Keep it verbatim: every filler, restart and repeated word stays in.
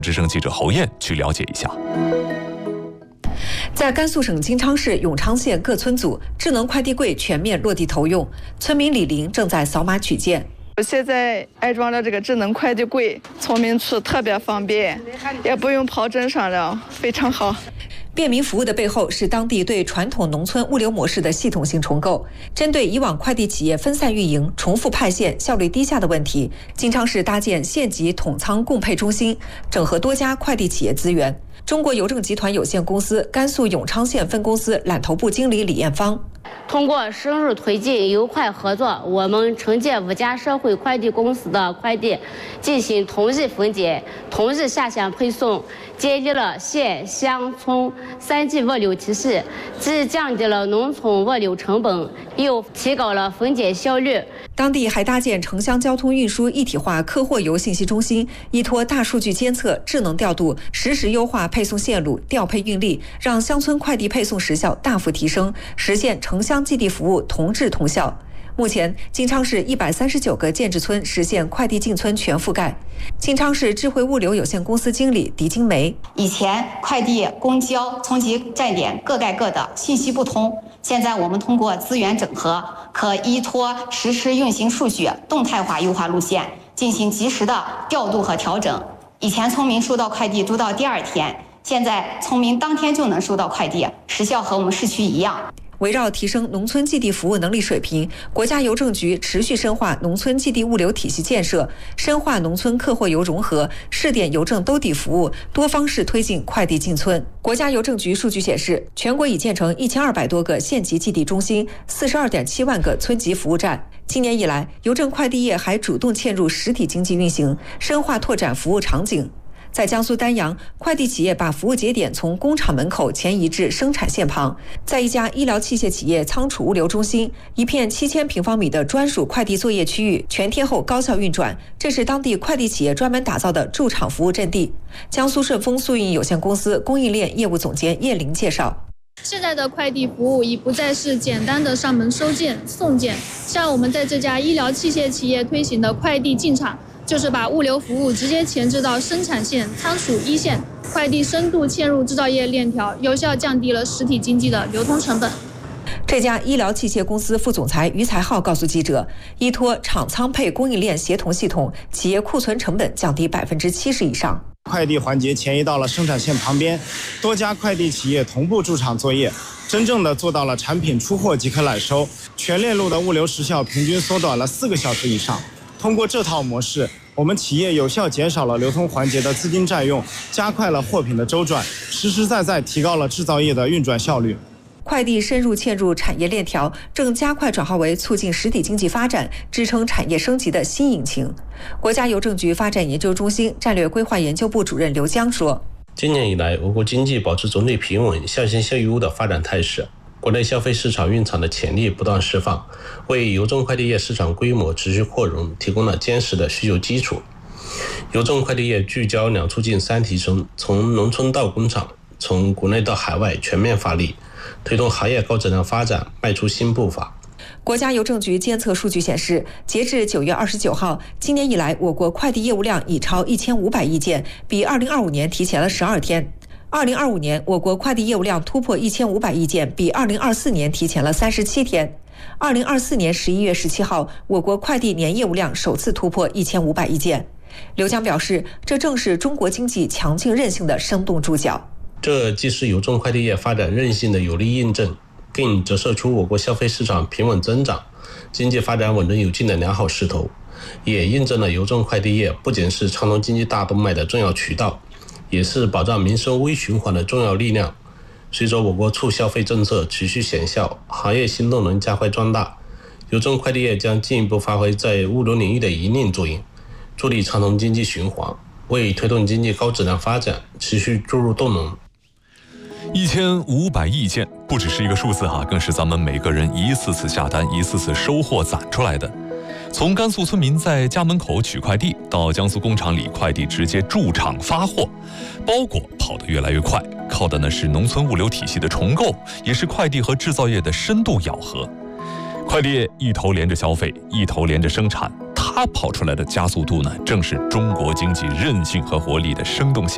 之声记者侯燕去了解一下。 在甘肃省金昌市永昌县各村组，智能快递柜全面落地投用，村民李玲正在扫码取件。 我现在安装了这个智能快递柜，村民处特别方便，也不用跑镇上了，非常好。 便民服务的背后是当地对传统农村物流模式的系统性重构。针对以往快递企业分散运营、重复派线、效率低下的问题，金昌市搭建县级统仓共配中心，整合多家快递企业资源。中国邮政集团有限公司甘肃永昌县分公司揽头部经理李艳芳。 通过深入推进优快合作，我们承接五家社会快递公司的快递，进行同日分拣、同日下乡配送，建立了县乡村三级物流体系，既降低了农村物流成本，又提高了分拣效率。 当地还搭建城乡交通运输一体化客货邮信息中心，依托大数据监测、智能调度，实时优化配送线路、调配运力，让乡村快递配送时效大幅提升，实现城乡基地服务同质同效。目前，金昌市一百三十九个建制村实现快递进村全覆盖。金昌市智慧物流有限公司经理狄金梅： 以前快递、公交、村级站点各盖各的，信息不通。现在我们通过资源整合，可依托实时运行数据，动态化优化路线，进行及时的调度和调整。以前村民收到快递都到第二天，现在村民当天就能收到快递，时效和我们市区一样。 围绕提升农村寄递服务能力水平，国家邮政局持续深化农村寄递物流体系建设，深化农村客货邮融合，试点邮政兜底服务，多方式推进快递进村。国家邮政局数据显示，全国已建成一千二百多个县级寄递中心，四十二点七万个村级服务站。今年以来，邮政快递业还主动嵌入实体经济运行，深化拓展服务场景。在江苏丹阳，快递企业把服务节点从工厂门口前移至生产线旁，在一家医疗器械企业仓储物流中心，一片七千平方米的专属快递作业区域全天候高效运转，这是当地快递企业专门打造的驻场服务阵地。江苏顺丰速运有限公司供应链业务总监叶玲介绍。 现在的快递服务已不再是简单的上门收件、送件，像我们在这家医疗器械企业推行的快递进场，就是把物流服务直接前置到生产线、仓储一线，快递深度嵌入制造业链条，有效降低了实体经济的流通成本。 这家医疗器械公司副总裁于才浩告诉记者，依托厂仓配供应链协同系统，企业库存成本降低百分之七十以上。 快递环节前移到了生产线旁边，多家快递企业同步驻场作业，真正的做到了产品出货即可揽收，全链路的物流时效平均缩短了四个小时以上。通过这套模式，我们企业有效减少了流通环节的资金占用，加快了货品的周转，实实在在提高了制造业的运转效率。 快递深入嵌入产业链条，正加快转化为促进实体经济发展、支撑产业升级的新引擎。国家邮政局发展研究中心战略规划研究部主任刘江说： 今年以来，我国经济保持总体平稳、向新向优的发展态势，国内消费市场蕴藏的潜力不断释放，为邮政快递业市场规模持续扩容提供了坚实的需求基础。邮政快递业聚焦两促进三提升，从农村到工厂，从国内到海外全面发力，推动行业高质量发展迈出新步伐。 国家邮政局监测数据显示，截至九月二十九号，今年以来我国快递业务量已超一千五百亿件，比二零二五年提前了十二天。二零二五年，我国快递业务量突破一千五百亿件，比二零二四年提前了三十七天。二零二四年十一月十七号，我国快递年业务量首次突破一千五百亿件。刘江表示，这正是中国经济强劲韧性的生动注脚。 这既是邮政快递业发展韧性的有力印证，更折射出我国消费市场平稳增长、经济发展稳中有进的良好势头，也印证了邮政快递业不仅是畅通经济大动脉的重要渠道，也是保障民生微循环的重要力量。随着我国促消费政策持续显效，行业新动能加快壮大，邮政快递业将进一步发挥在物流领域的引领作用，助力畅通经济循环，为推动经济高质量发展持续注入动能。 一千五百亿件不只是一个数字哈，更是咱们每个人一次次下单、一次次收货攒出来的。从甘肃村民在家门口取快递，到江苏工厂里快递直接驻场发货，包裹跑得越来越快，靠的呢是农村物流体系的重构，也是快递和制造业的深度咬合。快递业一头连着消费，一头连着生产，它跑出来的加速度呢，正是中国经济韧性和活力的生动现